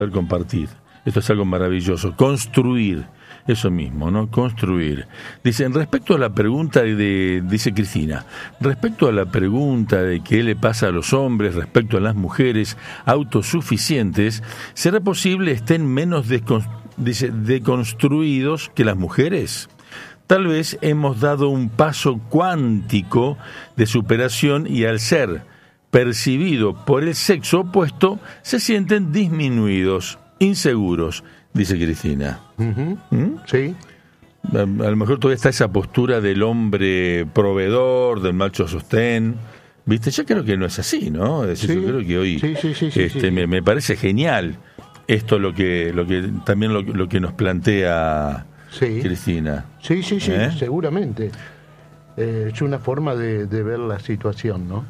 compartir. Esto es algo maravilloso. Construir. Eso mismo, ¿no? Construir. Dicen, respecto a la pregunta dice Cristina, respecto a la pregunta de qué le pasa a los hombres respecto a las mujeres autosuficientes, ¿será posible estén menos deconstruidos que las mujeres? Tal vez hemos dado un paso cuántico de superación y al ser percibido por el sexo opuesto, se sienten disminuidos, inseguros, dice Cristina. Uh-huh. Sí. A lo mejor todavía está esa postura del hombre proveedor, del macho sostén. ¿Viste? Yo creo que no es así, ¿no? Es decir, Sí. yo creo que hoy Sí. Me parece genial esto lo que también lo que nos plantea Cristina. Sí, seguramente. Es una forma de ver la situación, ¿no?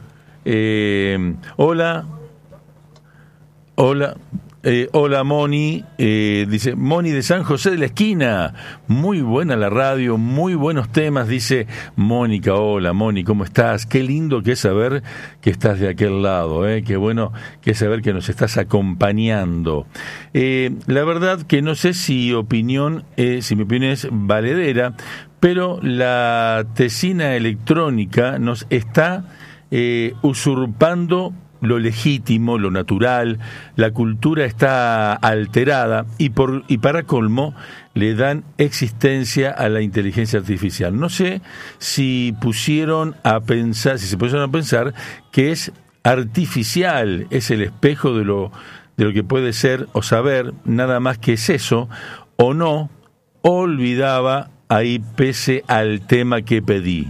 Hola Moni, dice Moni de San José de la Esquina, muy buena la radio, muy buenos temas, dice Mónica. Hola Moni, ¿cómo estás? Qué lindo que es saber que estás de aquel lado, qué bueno que es saber que nos estás acompañando. La verdad que no sé si mi opinión es valedera, pero la tesina electrónica nos está usurpando lo legítimo, lo natural. La cultura está alterada y para colmo le dan existencia a la inteligencia artificial. No sé si se pusieron a pensar que es artificial, es el espejo de lo que puede ser o saber, nada más que es eso, o no, olvidaba ahí pese al tema que pedí,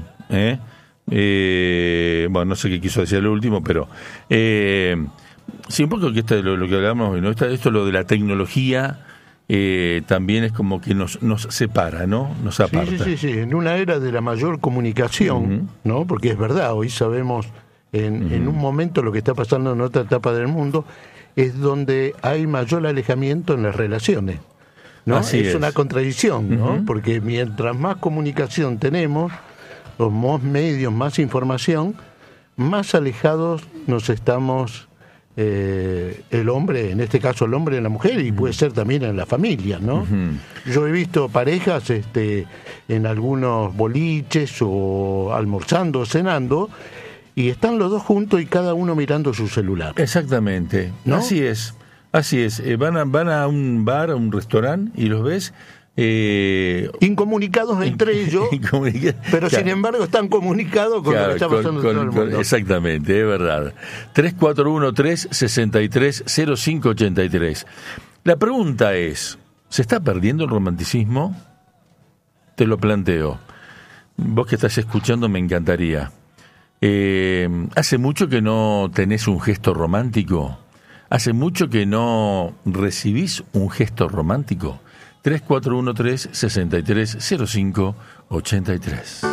bueno, no sé qué quiso decir lo último, pero sí, un poco que esto es lo que hablamos, ¿no? Esto lo de la tecnología también es como que nos separa, ¿no? Nos aparta. Sí, en una era de la mayor comunicación, ¿no? Porque es verdad, hoy sabemos en un momento lo que está pasando en otra etapa del mundo, es donde hay mayor alejamiento en las relaciones, ¿no? Es una contradicción, ¿no? Porque mientras más comunicación tenemos, los más medios, más información, más alejados nos estamos, el hombre, en este caso el hombre y la mujer, y puede ser también en la familia, ¿no? Yo he visto parejas en algunos boliches o almorzando o cenando, y están los dos juntos y cada uno mirando su celular. Exactamente, ¿no? Así es. Van a un bar, a un restaurante, y los ves incomunicados entre ellos, pero sin embargo están comunicados con lo que está pasando en todo el mundo. Exactamente, es verdad. 341-363-0583. La pregunta es, ¿se está perdiendo el romanticismo? Te lo planteo. Vos que estás escuchando, me encantaría. ¿Hace mucho que no tenés un gesto romántico? ¿Hace mucho que no recibís un gesto romántico? 3413-630583.